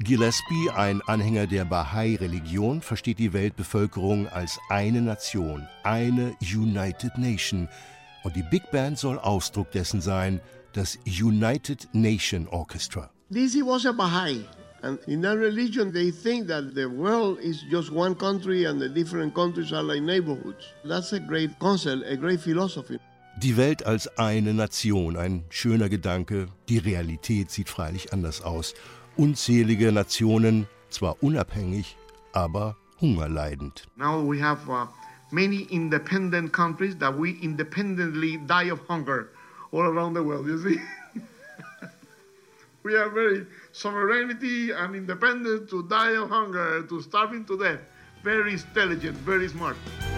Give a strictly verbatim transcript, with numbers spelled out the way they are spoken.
Gillespie, ein Anhänger der Bahai-Religion, versteht die Weltbevölkerung als eine Nation, eine United Nation. Und die Big Band soll Ausdruck dessen sein, das United Nation Orchestra. Dizzy was a Baha'i. And in that religion, they think that the world is just one country and the different countries are like neighborhoods. That's a great concept, a great philosophy. Die Welt als eine Nation, ein schöner Gedanke. Die Realität sieht freilich anders aus. Unzählige Nationen, zwar unabhängig, aber hungerleidend. Now we have uh, many independent countries that we independently die of hunger all around the world, you see? We are very sovereignty and independent to die of hunger, to starving to death. Very intelligent, very smart.